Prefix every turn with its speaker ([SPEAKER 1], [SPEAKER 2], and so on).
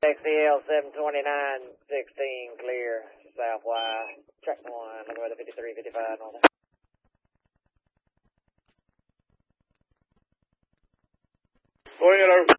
[SPEAKER 1] XCL 72916 clear, south Y, track 1, look about the 5355 normal.
[SPEAKER 2] Go ahead, over.